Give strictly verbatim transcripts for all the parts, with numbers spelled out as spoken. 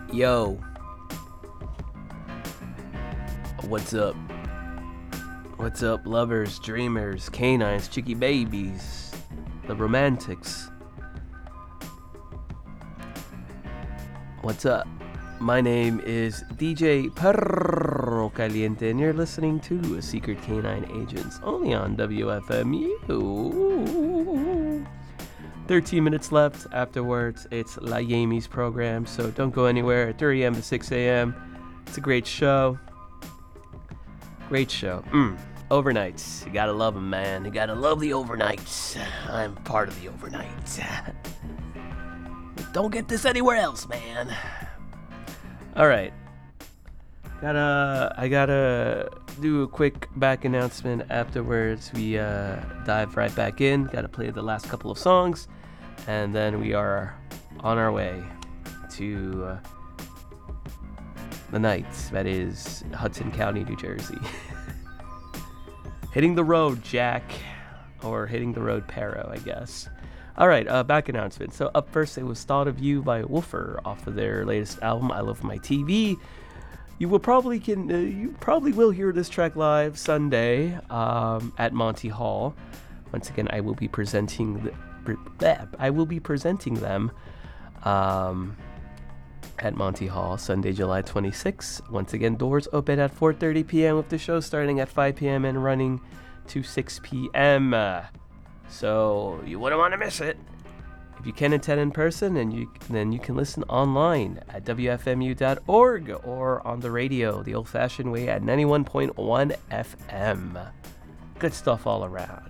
Yo, what's up? What's up, lovers, dreamers, canines, chicky babies, the romantics? What's up? My name is D J Perro Caliente, and you're listening to Secret Canine Agents, only on W F M U. thirteen minutes left. Afterwards, it's La Yami's program, so don't go anywhere. three a.m. to six a.m. It's a great show. Great show. Mm. Overnights. You gotta love them, man. You gotta love the overnights. I'm part of the overnights. Don't get this anywhere else, man. Alright. Gotta, I gotta do a quick back announcement. Afterwards, we uh, dive right back in. Gotta play the last couple of songs. And then we are on our way to uh, the night. That is Hudson County, New Jersey. Hitting the road, Jack. Or hitting the road, Pero, I guess. Alright, uh, back announcement. So up first, it was Thought of You by Woofer off of their latest album, I Love My T V. You will probably can uh, you probably will hear this track live Sunday um, at Monty Hall. Once again, I will be presenting the, I will be presenting them um, at Monty Hall Sunday, July twenty-sixth. Once again, doors open at four thirty p.m. with the show starting at five p.m. and running to six p.m. Uh, so you wouldn't want to miss it. If you can attend in person, and you then you can listen online at W F M U dot org or on the radio the old-fashioned way at ninety-one point one F M. Good stuff all around.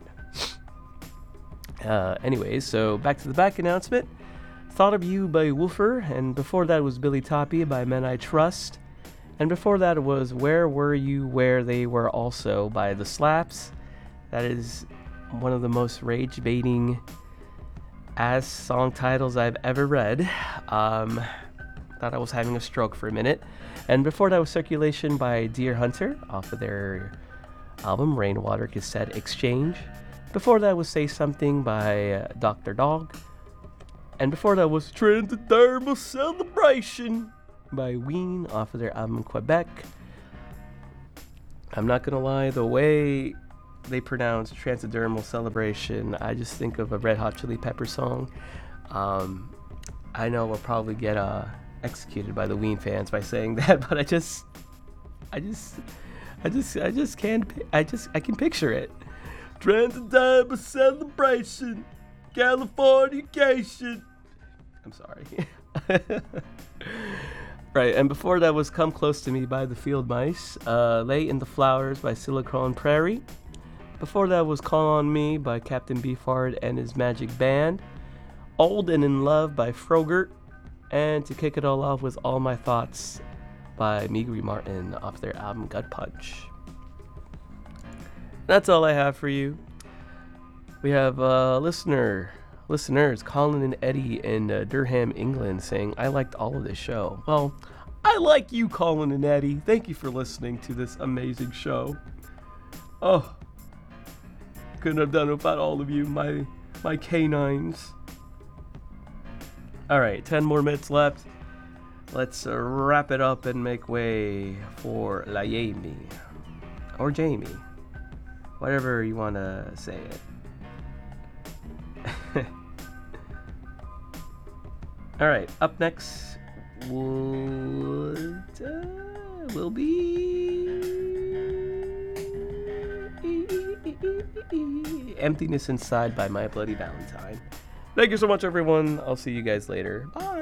Uh, anyways, so back to the back announcement. Thought of You by Woofer, and before that was Billy Toppy by Men I Trust, and before that was Where Were You Where They Were Also by The Slaps. That is one of the most rage-baiting ass song titles I've ever read. Um, thought I was having a stroke for a minute. And before that was Circulation by Deer Hunter off of their album Rainwater Cassette Exchange. Before that was Say Something by uh, Doctor Dog. And before that was Transdermal Celebration by Ween off of their album Quebec. I'm not gonna lie, the way they pronounce Transdermal Celebration, I just think of a Red Hot Chili Pepper song. Um, I know we'll probably get uh, executed by the Ween fans by saying that, but I just, I just, I just, I just can't, I just, I can picture it. Transdermal Celebration, Californication. I'm sorry. Right, and before that was Come Close to Me by the Field Mice, uh, Lay in the Flowers by Silicon Prairie. Before that was Call on Me by Captain Beefheart and his Magic Band. Old and in Love by Frogurt. And to kick it all off was All My Thoughts by Migri Martin off their album Gut Punch. That's all I have for you. We have uh, listener, listeners, Colin and Eddie in uh, Durham, England, saying, I liked all of this show. Well, I like you, Colin and Eddie. Thank you for listening to this amazing show. Oh, couldn't have done it without all of you, my my canines. All right, ten more minutes left. Let's uh, wrap it up and make way for La Yami. Or Jamie. Whatever you want to say it. All right, up next would, uh, will be Emptiness Inside by My Bloody Valentine. Thank you so much, everyone. I'll see you guys later. Bye.